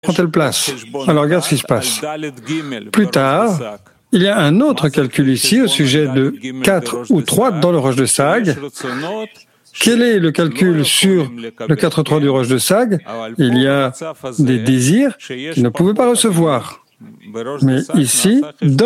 prend telle place. Alors regarde ce qui se passe. Plus tard, il y a un autre calcul ici au sujet de 4 ou 3 dans le roche de Sag. Quel est le calcul sur le 4-3 du roche de Sag? Il y a des désirs qu'ils ne pouvaient pas recevoir. Mais ici, dans